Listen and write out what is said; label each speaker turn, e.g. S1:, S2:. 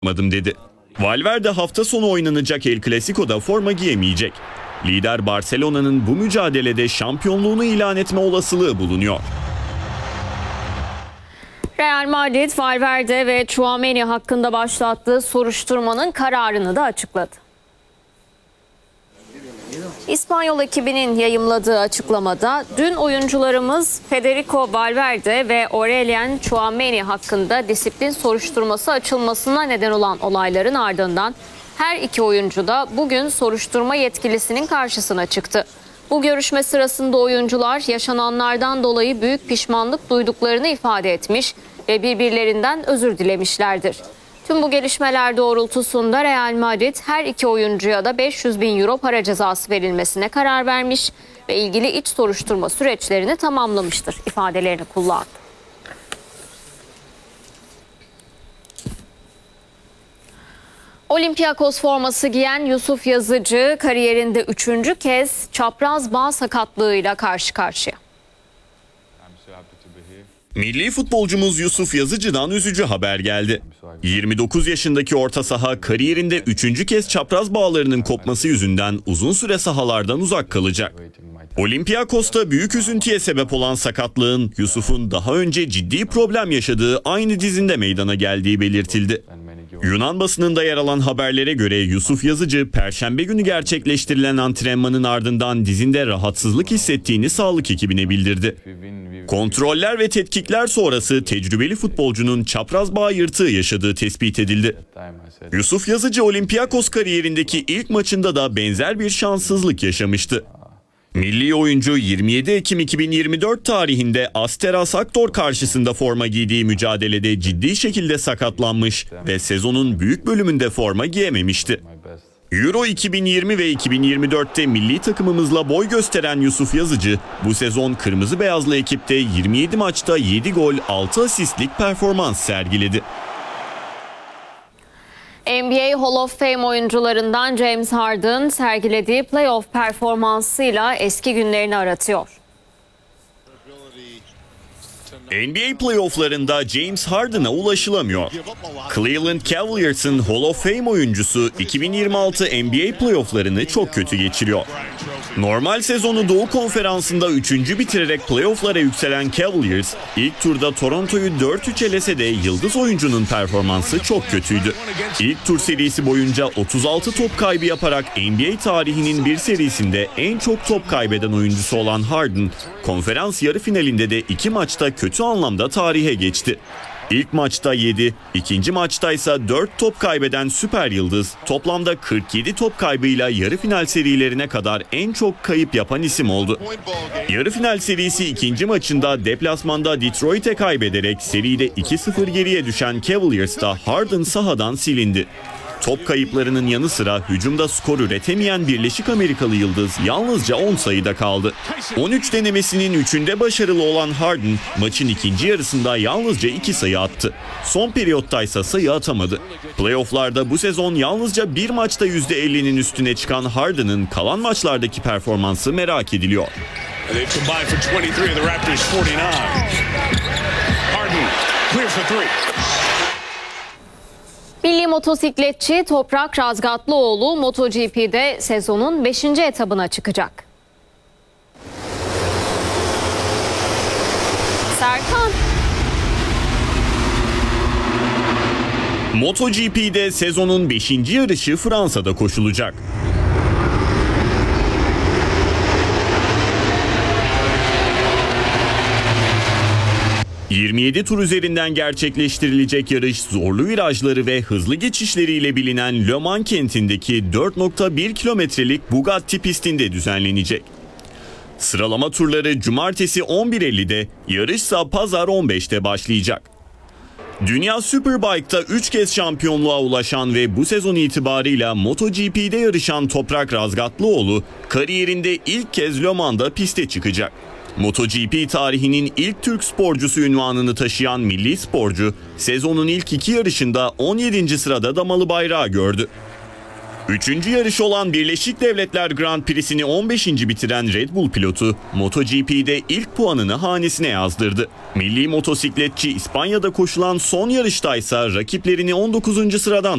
S1: yapmadım dedi. Valverde hafta sonu oynanacak El Clasico'da forma giyemeyecek. Lider Barcelona'nın bu mücadelede şampiyonluğunu ilan etme olasılığı bulunuyor.
S2: Real Madrid, Valverde ve Tchouaméni hakkında başlattığı soruşturmanın kararını da açıkladı. İspanyol ekibinin yayımladığı açıklamada dün oyuncularımız Federico Valverde ve Aurelien Tchouaméni hakkında disiplin soruşturması açılmasına neden olan olayların ardından her iki oyuncu da bugün soruşturma yetkilisinin karşısına çıktı. Bu görüşme sırasında oyuncular yaşananlardan dolayı büyük pişmanlık duyduklarını ifade etmiş ve birbirlerinden özür dilemişlerdir. Tüm bu gelişmeler doğrultusunda Real Madrid her iki oyuncuya da 500 bin euro para cezası verilmesine karar vermiş ve ilgili iç soruşturma süreçlerini tamamlamıştır ifadelerini kullandı. Olympiakos forması giyen Yusuf Yazıcı kariyerinde 3. kez çapraz bağ sakatlığıyla karşı karşıya.
S1: Milli futbolcumuz Yusuf Yazıcı'dan üzücü haber geldi. 29 yaşındaki orta saha kariyerinde 3. kez çapraz bağlarının kopması yüzünden uzun süre sahalardan uzak kalacak. Olympiakos'ta büyük üzüntüye sebep olan sakatlığın Yusuf'un daha önce ciddi problem yaşadığı aynı dizinde meydana geldiği belirtildi. Yunan basınında yer alan haberlere göre Yusuf Yazıcı, Perşembe günü gerçekleştirilen antrenmanın ardından dizinde rahatsızlık hissettiğini sağlık ekibine bildirdi. Kontroller ve tetkikler sonrası tecrübeli futbolcunun çapraz bağ yırtığı yaşadığı tespit edildi. Yusuf Yazıcı Olympiakos kariyerindeki ilk maçında da benzer bir şanssızlık yaşamıştı. Milli oyuncu 27 Ekim 2024 tarihinde Asteras Aktor karşısında forma giydiği mücadelede ciddi şekilde sakatlanmış ve sezonun büyük bölümünde forma giyememişti. Euro 2020 ve 2024'te milli takımımızla boy gösteren Yusuf Yazıcı bu sezon kırmızı beyazlı ekipte 27 maçta 7 gol 6 asistlik performans sergiledi.
S2: NBA Hall of Fame oyuncularından James Harden sergilediği playoff performansıyla eski günlerini aratıyor.
S1: NBA playofflarında James Harden'a ulaşılamıyor. Cleveland Cavaliers'ın Hall of Fame oyuncusu 2026 NBA playofflarını çok kötü geçiriyor. Normal sezonu Doğu Konferansı'nda 3. bitirerek playofflara yükselen Cavaliers, ilk turda Toronto'yu 4-3 elese de yıldız oyuncunun performansı çok kötüydü. İlk tur serisi boyunca 36 top kaybı yaparak NBA tarihinin bir serisinde en çok top kaybeden oyuncusu olan Harden, konferans yarı finalinde de 2 maçta kötü anlamda tarihe geçti. İlk maçta 7, ikinci maçta ise 4 top kaybeden süper yıldız, toplamda 47 top kaybıyla yarı final serilerine kadar en çok kayıp yapan isim oldu. Yarı final serisi ikinci maçında deplasmanda Detroit'e kaybederek seride 2-0 geriye düşen Cavaliers'ta Harden sahadan silindi. Top kayıplarının yanı sıra hücumda skor üretemeyen Birleşik Amerikalı yıldız yalnızca 10 sayıda kaldı. 13 denemesinin 3'ünde başarılı olan Harden maçın ikinci yarısında yalnızca 2 sayı attı. Son periyotta ise sayı atamadı. Playoff'larda bu sezon yalnızca bir maçta %50'nin üstüne çıkan Harden'ın kalan maçlardaki performansı merak ediliyor.
S2: Milli motosikletçi Toprak Razgatlıoğlu MotoGP'de sezonun 5. etabına çıkacak. Serkan.
S1: MotoGP'de sezonun 5. yarışı Fransa'da koşulacak. ...27 tur üzerinden gerçekleştirilecek yarış zorlu virajları ve hızlı geçişleriyle bilinen Le Mans kentindeki 4.1 kilometrelik Bugatti pistinde düzenlenecek. Sıralama turları cumartesi 11.50'de, yarışsa pazar 15'te başlayacak. Dünya Superbike'da 3 kez şampiyonluğa ulaşan ve bu sezon itibarıyla MotoGP'de yarışan Toprak Razgatlıoğlu, kariyerinde ilk kez Le Mans'da piste çıkacak. MotoGP tarihinin ilk Türk sporcusu unvanını taşıyan milli sporcu, sezonun ilk 2 yarışında 17. sırada damalı bayrağı gördü. Üçüncü yarış olan Birleşik Devletler Grand Prix'sini 15. bitiren Red Bull pilotu MotoGP'de ilk puanını hanesine yazdırdı. Milli motosikletçi İspanya'da koşulan son yarıştaysa rakiplerini 19. sıradan